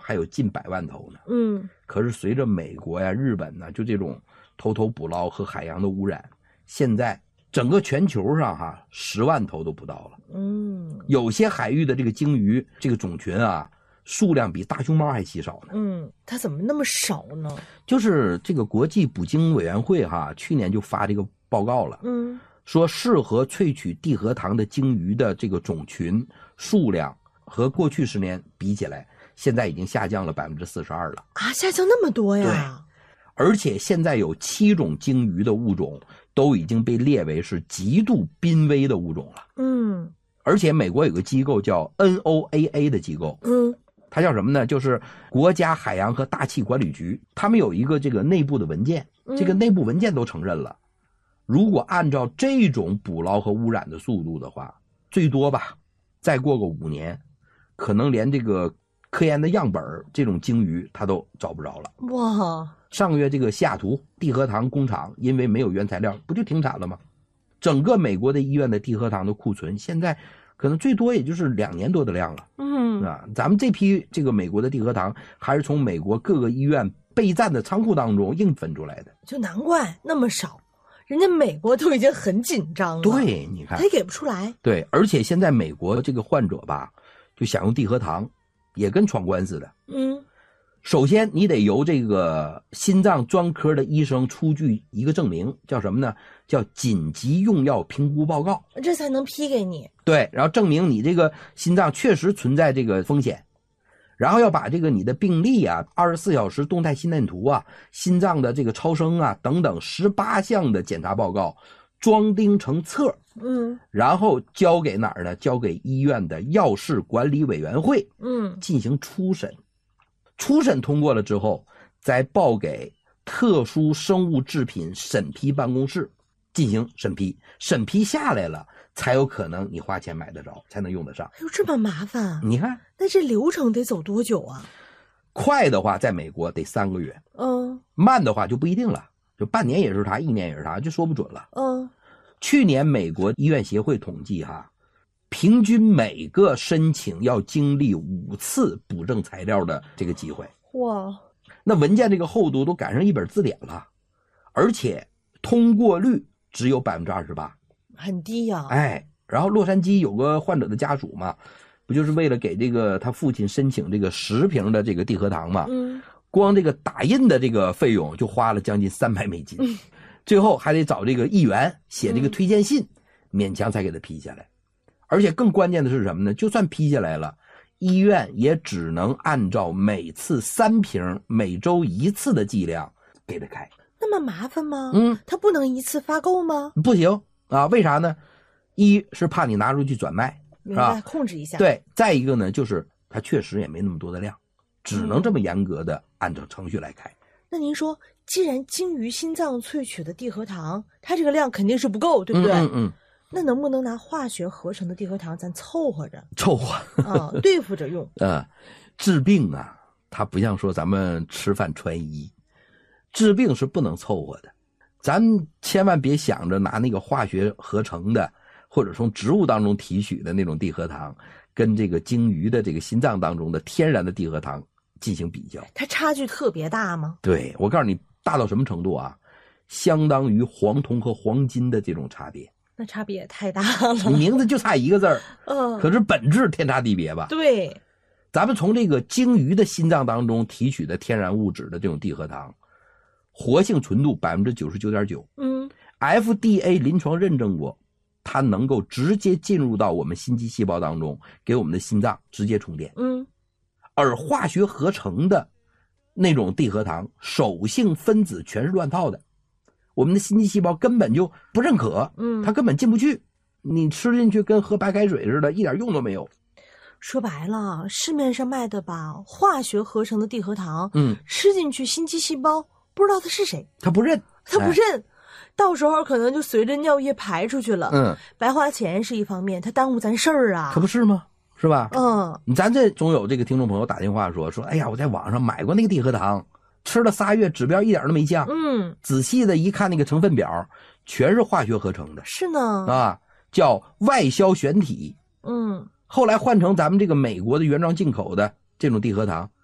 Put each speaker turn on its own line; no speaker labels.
还有近100万头呢。可是随着美国呀、日本呢，就这种偷偷捕捞和海洋的污染，现在整个全球上10万头都不到了。有些海域的这个鲸鱼这个种群啊，数量比大熊猫还稀少呢。
它怎么那么少呢？
就是这个国际捕鲸委员会去年就发这个报告了。说适合萃取地核糖的鲸鱼的这个种群数量和过去10年比起来，现在已经下降了42%了。
下降那么多呀？
对。而且现在有7种鲸鱼的物种都已经被列为是极度濒危的物种了。而且美国有个机构叫 NOAA 的机构。它叫什么呢？就是国家海洋和大气管理局。他们有一个这个内部的文件，这个内部文件都承认了，如果按照这种捕捞和污染的速度的话，最多吧，再过个5年，可能连这个科研的样本这种鲸鱼它都找不着了。
哇！
上个月这个西雅图地核糖工厂因为没有原材料，不就停产了吗？整个美国的医院的地核糖的库存现在可能最多也就是2年多的量了。咱们这批这个美国的地核糖还是从美国各个医院备战的仓库当中硬分出来的，
就难怪那么少。人家美国都已经很紧张了。
对，你看，
他也给不出来。
对，而且现在美国这个患者吧，就想用地核糖，也跟闯关似的。首先你得由这个心脏专科的医生出具一个证明，叫什么呢？叫紧急用药评估报告，
这才能批给你。
对，然后证明你这个心脏确实存在这个风险。然后要把这个你的病历24小时动态心电图心脏的这个超声等等18项的检查报告装订成册，然后交给哪儿呢？交给医院的药事管理委员会，进行初审。初审通过了之后，再报给特殊生物制品审批办公室进行审批，审批下来了，才有可能你花钱买得着，才能用得上。
哎呦，这么麻烦！
你看，
那这流程得走多久啊？
快的话，在美国得3个月，慢的话就不一定了，就半年也是他，1年也是他，就说不准了。去年美国医院协会统计平均每个申请要经历5次补正材料的这个机会。
哇，
那文件这个厚度都赶上一本字典了，而且通过率只有28%，
很低呀。
然后洛杉矶有个患者的家属嘛，不就是为了给这个他父亲申请这个10瓶的这个地核糖嘛，光这个打印的这个费用就花了将近$300，最后还得找这个议员写这个推荐信，勉强才给他批下来。而且更关键的是什么呢？就算批下来了，医院也只能按照每次3瓶每周1次的剂量给他开。
那么麻烦吗？他不能一次发够吗？
不行为啥呢？一是怕你拿出去转卖，
明白，控制一下。
对，再一个呢，就是他确实也没那么多的量，只能这么严格的按照程序来开。
那您说，既然鲸鱼心脏萃取的地核糖，它这个量肯定是不够，对不对？那能不能拿化学合成的地核糖咱凑合着对付着用？
治病它不像说咱们吃饭穿衣，治病是不能凑合的。咱千万别想着拿那个化学合成的或者从植物当中提取的那种地核糖跟这个鲸鱼的这个心脏当中的天然的地核糖进行比较。
它差距特别大吗？
对，我告诉你大到什么程度相当于黄铜和黄金的这种差别。
那差别也太大了，
你名字就差1个字可是本质天差地别吧？
对，
咱们从这个鲸鱼的心脏当中提取的天然物质的这种地核糖，活性纯度 99.9%，FDA 临床认证过，它能够直接进入到我们心肌细胞当中，给我们的心脏直接充电。而化学合成的那种地核糖，手性分子全是乱套的。我们的心肌细胞根本就不认可，它根本进不去，你吃进去跟喝白开水似的，一点用都没有。
说白了，市面上卖的化学合成的地核糖，吃进去心肌细胞不知道它是谁，
它不认，
到时候可能就随着尿液排出去了。白花钱是一方面，它耽误咱事儿
可不是吗？是吧？咱这总有这个听众朋友打电话说，哎呀，我在网上买过那个地核糖，吃了3月，指标一点都没降。仔细的一看那个成分表，全是化学合成的。
是呢，
叫外消旋体。后来换成咱们这个美国的原装进口的这种地核糖，